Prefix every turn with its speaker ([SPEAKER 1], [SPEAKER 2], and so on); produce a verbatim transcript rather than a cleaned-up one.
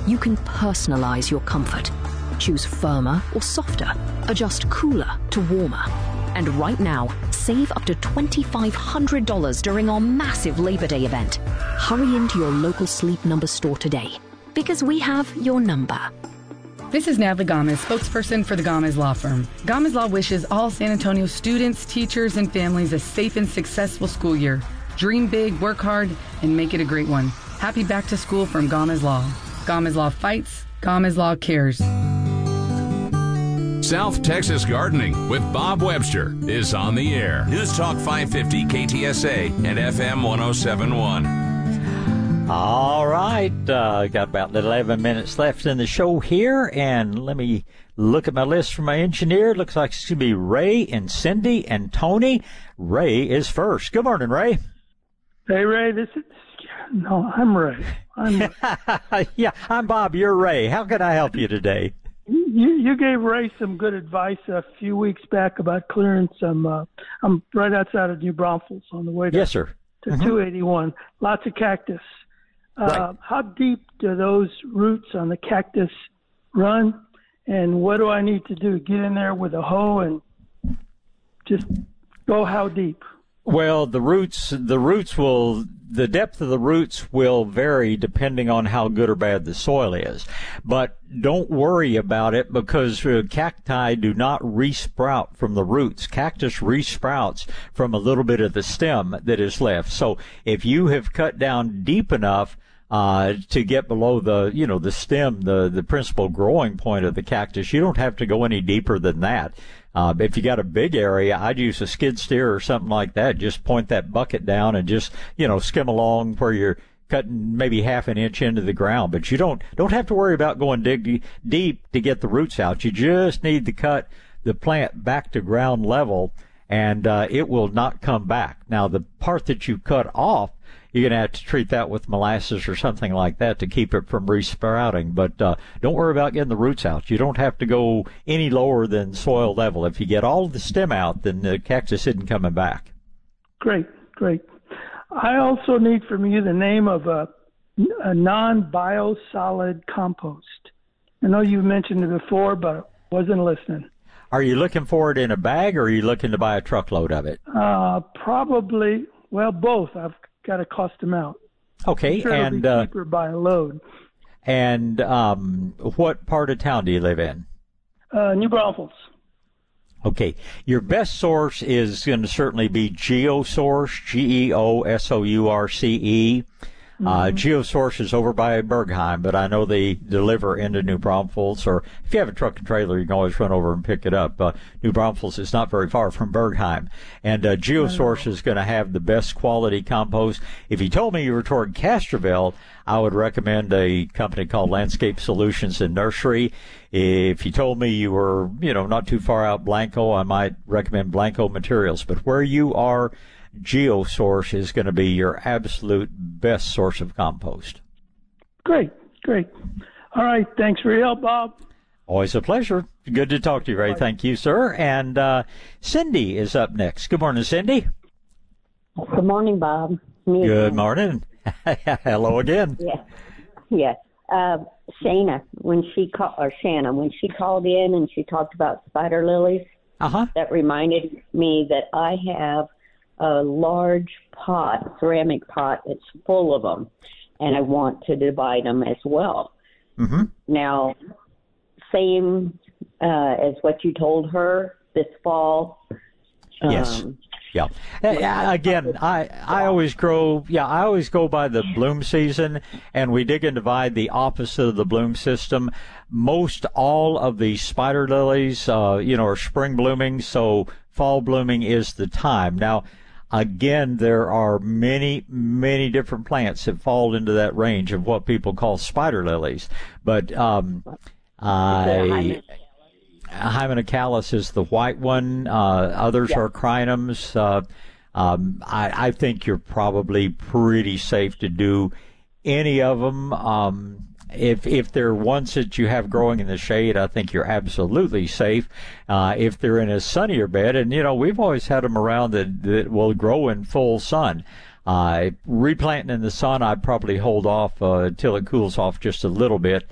[SPEAKER 1] You can personalize your comfort. Choose firmer or softer. Adjust cooler to warmer. And right now, save up to two thousand five hundred dollars during our massive Labor Day event. Hurry into your local Sleep Number store today, because we have your number.
[SPEAKER 2] This is Natalie Gomez, spokesperson for the Gomez Law Firm. Gomez Law wishes all San Antonio students, teachers, and families a safe and successful school year. Dream big, work hard, and make it a great one. Happy back to school from Gomez Law. Gomez Law fights, Gomez Law cares.
[SPEAKER 3] South Texas Gardening with Bob Webster is on the air. News Talk five fifty K T S A and F M one oh seven point one.
[SPEAKER 4] All right, uh, got about eleven minutes left in the show here, and let me look at my list from my engineer. Looks like it's going to be Ray and Cindy and Tony. Ray is first. Good morning, Ray.
[SPEAKER 5] Hey, Ray, this is... No, I'm Ray. I'm Ray.
[SPEAKER 4] Yeah, I'm Bob. You're Ray. How can I help you today?
[SPEAKER 5] You, you gave Ray some good advice a few weeks back about clearing some... Uh, I'm right outside of New Braunfels on the way to,
[SPEAKER 4] yes, sir.
[SPEAKER 5] to
[SPEAKER 4] mm-hmm.
[SPEAKER 5] two eighty-one. Lots of cactus. Uh,
[SPEAKER 4] right.
[SPEAKER 5] How deep do those roots on the cactus run? And what do I need to do? Get in there with a hoe and just go how deep?
[SPEAKER 4] Well, the roots, the roots will, the depth of the roots will vary depending on how good or bad the soil is. But don't worry about it, because uh, cacti do not resprout from the roots. Cactus resprouts from a little bit of the stem that is left. So if you have cut down deep enough uh to get below the, you know, the stem, the, the principal growing point of the cactus, you don't have to go any deeper than that. Uh, if you got a big area, I'd use a skid steer or something like that. Just point that bucket down and just, you know, skim along where you're cutting maybe half an inch into the ground. But you don't, don't have to worry about going dig deep to get the roots out. You just need to cut the plant back to ground level, and uh, it will not come back. Now, the part that you cut off, you're going to have to treat that with molasses or something like that to keep it from resprouting. But uh, don't worry about getting the roots out. You don't have to go any lower than soil level. If you get all of the stem out, then the cactus isn't coming back.
[SPEAKER 5] Great, great. I also need from you the name of a, a non-biosolid compost. I know you've mentioned it before, but I wasn't listening.
[SPEAKER 4] Are you looking for it in a bag, or are you looking to buy a truckload of it?
[SPEAKER 5] Uh, probably, well, both. I've got to cost them out.
[SPEAKER 4] Okay,
[SPEAKER 5] I'm sure
[SPEAKER 4] and
[SPEAKER 5] it'll be
[SPEAKER 4] uh,
[SPEAKER 5] cheaper by a load.
[SPEAKER 4] And um, what part of town do you live in? Uh,
[SPEAKER 5] New Braunfels.
[SPEAKER 4] Okay, your best source is going to certainly be GeoSource, G E O S O U R C E. Mm-hmm. Uh, GeoSource is over by Bergheim, but I know they deliver into New Braunfels, or if you have a truck and trailer, you can always run over and pick it up. Uh, New Braunfels is not very far from Bergheim. And uh, GeoSource is going to have the best quality compost. If you told me you were toward Castroville, I would recommend a company called Landscape Solutions and Nursery. If you told me you were, you know, not too far out Blanco, I might recommend Blanco Materials. But where you are, GeoSource is going to be your absolute best source of compost.
[SPEAKER 5] Great, great. All right, thanks for your help, Bob.
[SPEAKER 4] Always a pleasure. Good to talk to you, Ray. Bye. Thank you, sir. And uh, Cindy is up next. Good morning, Cindy.
[SPEAKER 6] Good morning, Bob. Me
[SPEAKER 4] Good
[SPEAKER 6] again.
[SPEAKER 4] morning. Hello again.
[SPEAKER 6] Yeah, yeah. Uh, Shana, when she called, or Shanna, when she called in and she talked about spider lilies,
[SPEAKER 4] uh-huh.
[SPEAKER 6] that reminded me that I have a large pot, ceramic pot, that's full of them, and I want to divide them as well.
[SPEAKER 4] Mm-hmm.
[SPEAKER 6] Now, same uh, as what you told her this fall.
[SPEAKER 4] Yes.
[SPEAKER 6] Um,
[SPEAKER 4] Yeah. Uh, again, I, I always grow, yeah, I always go by the bloom season, and we dig and divide the opposite of the bloom system. Most all of the spider lilies, uh, you know, are spring blooming, so fall blooming is the time. Now, again, there are many, many different plants that fall into that range of what people call spider lilies. But, um, I... Hymenacalis is the white one. Uh, others
[SPEAKER 6] yeah.
[SPEAKER 4] are crinums. Uh, um, I, I think you're probably pretty safe to do any of them. Um, if if they're ones that you have growing in the shade, I think you're absolutely safe. Uh, if they're in a sunnier bed, and you know we've always had them around that that will grow in full sun. Uh, replanting in the sun, I'd probably hold off uh, until it cools off just a little bit.